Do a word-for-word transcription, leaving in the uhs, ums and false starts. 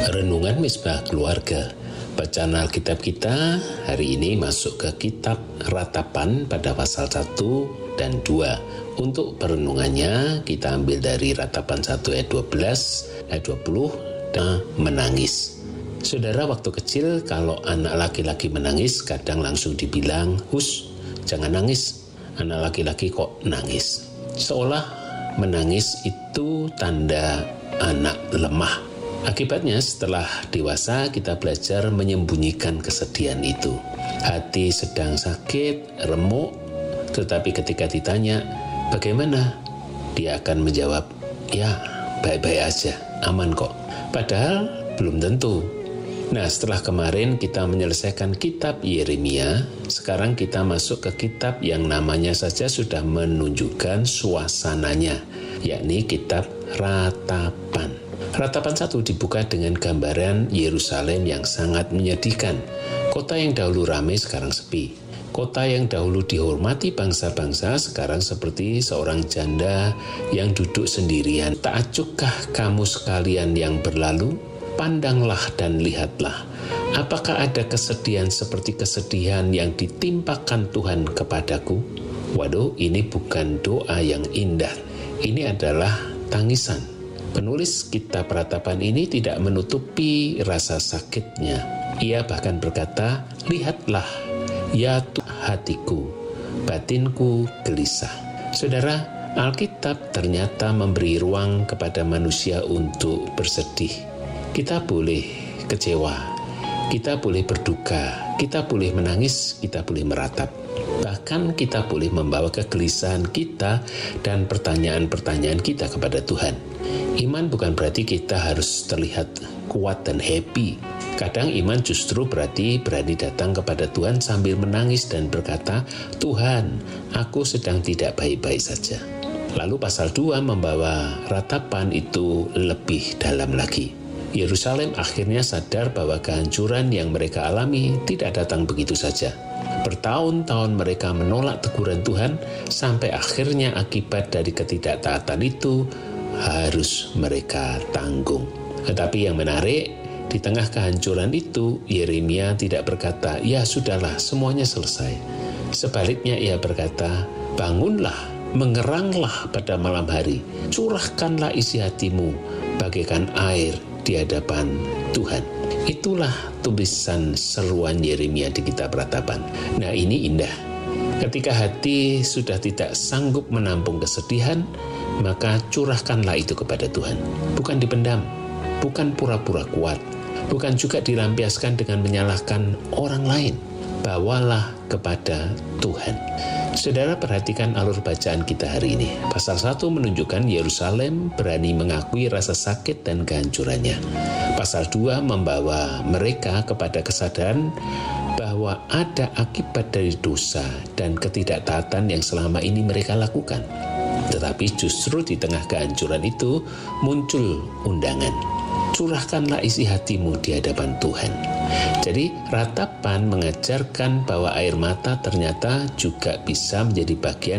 Renungan Misbah Keluarga. Bacaan Alkitab kita hari ini masuk ke kitab Ratapan pada pasal satu dan dua. Untuk perenungannya kita ambil dari Ratapan satu ayat dua belas, ayat dua puluh, dan menangis. Saudara, waktu kecil kalau anak laki-laki menangis kadang langsung dibilang, "Hus, jangan nangis." Anak laki-laki kok nangis. Seolah menangis itu tanda anak lemah. Akibatnya setelah dewasa kita belajar menyembunyikan kesedihan itu. Hati sedang sakit, remuk, tetapi ketika ditanya, bagaimana? Dia akan menjawab, ya baik-baik aja, aman kok. Padahal belum tentu. Nah, setelah kemarin kita menyelesaikan kitab Yeremia, sekarang kita masuk ke kitab yang namanya saja sudah menunjukkan suasananya, yakni kitab Ratapan. Ratapan satu dibuka dengan gambaran Yerusalem yang sangat menyedihkan. Kota yang dahulu ramai sekarang sepi. Kota yang dahulu dihormati bangsa-bangsa sekarang seperti seorang janda yang duduk sendirian. Tak acukah kamu sekalian yang berlalu? Pandanglah dan lihatlah. Apakah ada kesedihan seperti kesedihan yang ditimpakan Tuhan kepadaku? Waduh, ini bukan doa yang indah. Ini adalah tangisan. Penulis kitab Ratapan ini tidak menutupi rasa sakitnya. Ia bahkan berkata, lihatlah, ya Tuhan hatiku, batinku gelisah. Saudara, Alkitab ternyata memberi ruang kepada manusia untuk bersedih. Kita boleh kecewa, kita boleh berduka, kita boleh menangis, kita boleh meratap. Bahkan kita boleh membawa kegelisahan kita dan pertanyaan-pertanyaan kita kepada Tuhan. Iman bukan berarti kita harus terlihat kuat dan happy. Kadang iman justru berarti berani datang kepada Tuhan sambil menangis dan berkata, Tuhan, aku sedang tidak baik-baik saja. Lalu pasal dua membawa ratapan itu lebih dalam lagi. Yerusalem akhirnya sadar bahwa kehancuran yang mereka alami tidak datang begitu saja. Bertahun-tahun mereka menolak teguran Tuhan, sampai akhirnya akibat dari ketidaktaatan itu harus mereka tanggung. Tetapi yang menarik, di tengah kehancuran itu, Yeremia tidak berkata, ya sudahlah, semuanya selesai. Sebaliknya ia berkata, bangunlah, mengeranglah pada malam hari, curahkanlah isi hatimu bagaikan air di hadapan Tuhan. Itulah tulisan seruan Yeremia di kitab Ratapan. Nah, ini indah. Ketika hati sudah tidak sanggup menampung kesedihan, maka curahkanlah itu kepada Tuhan. Bukan dipendam, bukan pura-pura kuat, bukan juga dilampiaskan dengan menyalahkan orang lain. Bawalah kepada Tuhan. Saudara, perhatikan alur bacaan kita hari ini. Pasal satu menunjukkan Yerusalem berani mengakui rasa sakit dan kehancurannya. Pasal dua membawa mereka kepada kesadaran bahwa ada akibat dari dosa dan ketidaktaatan yang selama ini mereka lakukan. Tetapi justru di tengah kehancuran itu muncul undangan. Curahkanlah isi hatimu di hadapan Tuhan. Jadi Ratapan mengajarkan bahwa air mata ternyata juga bisa menjadi bagian